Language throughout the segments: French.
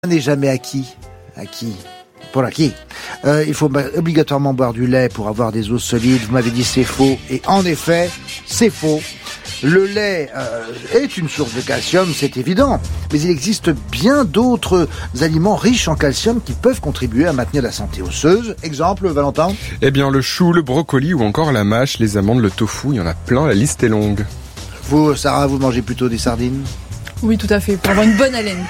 N'est jamais acquis. Pour l'acquis. Il faut obligatoirement boire du lait pour avoir des os solides. Vous m'avez dit c'est faux. Et en effet, c'est faux. Le lait est une source de calcium, c'est évident. Mais il existe bien d'autres aliments riches en calcium qui peuvent contribuer à maintenir la santé osseuse. Exemple, Valentin ? Eh bien, le chou, le brocoli ou encore la mâche, les amandes, le tofu, il y en a plein, la liste est longue. Vous, Sarah, vous mangez plutôt des sardines ? Oui, tout à fait, pour avoir une bonne haleine.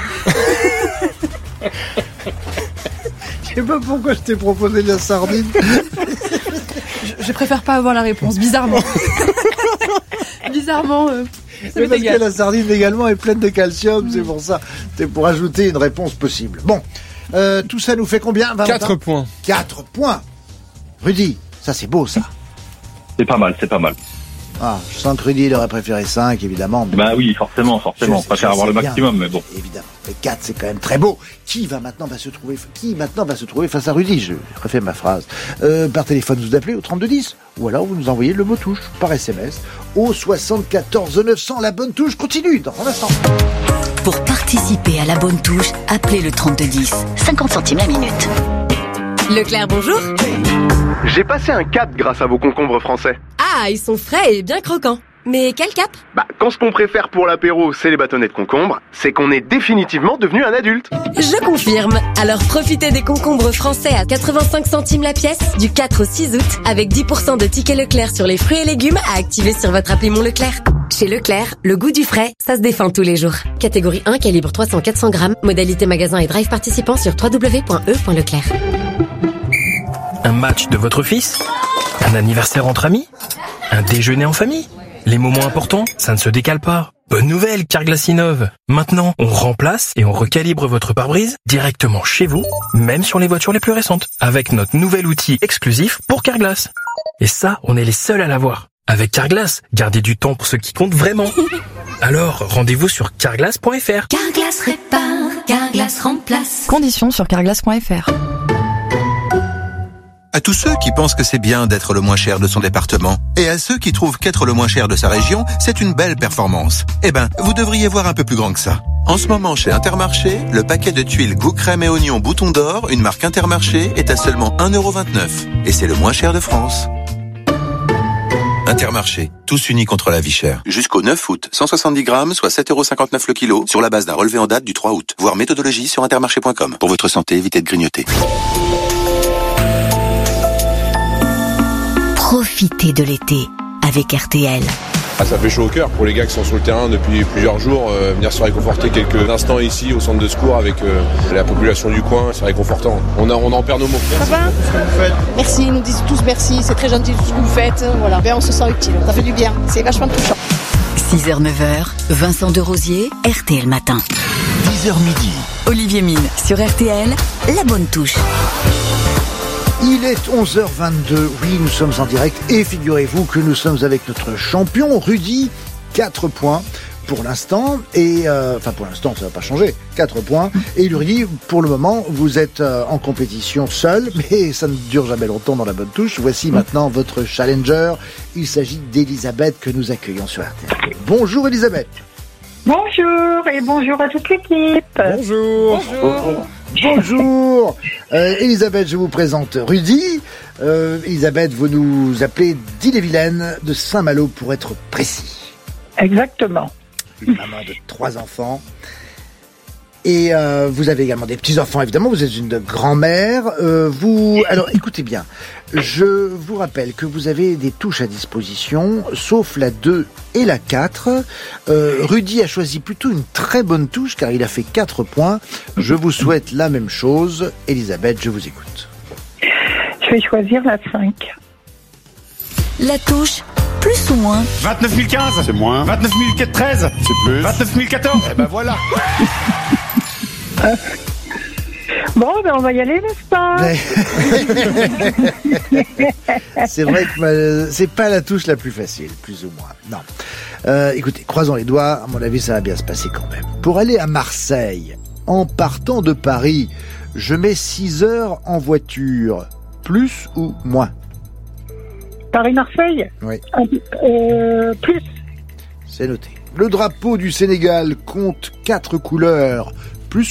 Je sais pas pourquoi je t'ai proposé de la sardine. Je préfère pas avoir la réponse, bizarrement. Bizarrement, ça m'est parce égal. que la sardine également est pleine de calcium, c'est pour ça. C'est pour ajouter une réponse possible. Bon, tout ça nous fait combien, Valentin ? 4 points. 4 points. Rudy, ça c'est beau ça. C'est pas mal. Ah, je sens que Rudy il aurait préféré 5 évidemment. Mais Bah oui, forcément. je Pas avoir le sais maximum, bien, mais bon. Évidemment. Mais 4 c'est quand même très beau. Qui maintenant va se trouver face à Rudy ? Je refais ma phrase. Par téléphone, vous appelez au 3210 ou alors vous nous envoyez le mot touche par SMS au 74 900. La bonne touche continue dans un instant. Pour participer à la bonne touche, appelez le 3210. 50 centimes la minute. Leclerc, bonjour. J'ai passé un cap grâce à vos concombres français. Ah, ils sont frais et bien croquants. Mais quel cap ? Quand ce qu'on préfère pour l'apéro, c'est les bâtonnets de concombre, c'est qu'on est définitivement devenu un adulte. Je confirme. Alors profitez des concombres français à 85 centimes la pièce du 4 au 6 août avec 10% de tickets Leclerc sur les fruits et légumes à activer sur votre appli Mon Leclerc. Chez Leclerc, le goût du frais, ça se défend tous les jours. Catégorie 1, calibre 300-400 grammes. Modalité magasin et drive participant sur www.e.leclerc. Un match de votre fils ? Un anniversaire entre amis ? Un déjeuner en famille ? Les moments importants, ça ne se décale pas. Bonne nouvelle, Carglass innove. Maintenant, on remplace et on recalibre votre pare-brise directement chez vous, même sur les voitures les plus récentes, avec notre nouvel outil exclusif pour Carglass. Et ça, on est les seuls à l'avoir. Avec Carglass, gardez du temps pour ce qui compte vraiment. Alors, rendez-vous sur carglass.fr. Carglass répare, Carglass remplace. Conditions sur carglass.fr. À tous ceux qui pensent que c'est bien d'être le moins cher de son département, et à ceux qui trouvent qu'être le moins cher de sa région, c'est une belle performance. Vous devriez voir un peu plus grand que ça. En ce moment, chez Intermarché, le paquet de tuiles goût crème et oignon bouton d'or, une marque Intermarché, est à seulement 1,29€. Et c'est le moins cher de France. Intermarché, tous unis contre la vie chère. Jusqu'au 9 août, 170 grammes, soit 7,59€ le kilo, sur la base d'un relevé en date du 3 août. Voir méthodologie sur intermarché.com. Pour votre santé, évitez de grignoter. Profitez de l'été avec RTL. Ça fait chaud au cœur pour les gars qui sont sur le terrain depuis plusieurs jours. Venir se réconforter quelques instants ici au centre de secours avec la population du coin, c'est réconfortant. On en perd nos mots. Ça va ? Merci, ils nous disent tous merci, c'est très gentil tout ce que vous faites. Voilà, on se sent utile, ça fait du bien, c'est vachement touchant. 6h, 9h, Vincent Desrosiers, RTL Matin. 10h midi. Olivier Mine sur RTL, la bonne touche. Il est 11h22, oui, nous sommes en direct et figurez-vous que nous sommes avec notre champion Rudy, 4 points pour l'instant, et pour l'instant ça va pas changer, 4 points, et Rudy, pour le moment, vous êtes en compétition seul, mais ça ne dure jamais longtemps dans la bonne touche. Voici maintenant votre challenger, il s'agit d'Elisabeth que nous accueillons sur RTL. Bonjour Elisabeth. Bonjour et bonjour à toute l'équipe. Bonjour. Bonjour. Elisabeth, je vous présente Rudy. Elisabeth, vous nous appelez d'Ille-et-Vilaine, de Saint-Malo pour être précis. Exactement. Une maman de 3 enfants. Et vous avez également des petits-enfants, évidemment. Vous êtes une grand-mère. Alors, écoutez bien. Je vous rappelle que vous avez des touches à disposition, sauf la 2 et la 4. Rudy a choisi plutôt une très bonne touche, car il a fait 4 points. Je vous souhaite la même chose. Elisabeth, je vous écoute. Je vais choisir la 5. La touche, plus ou moins. 29 015, c'est moins. 29 013, c'est plus. 29 014, voilà. Bon, on va y aller, n'est-ce pas ? C'est vrai que c'est pas la touche la plus facile, plus ou moins. Non. Écoutez, croisons les doigts, à mon avis, ça va bien se passer quand même. Pour aller à Marseille, en partant de Paris, je mets 6 heures en voiture. Plus ou moins ? Paris-Marseille ? Oui. Plus. C'est noté. Le drapeau du Sénégal compte 4 couleurs. Plus ou moins ?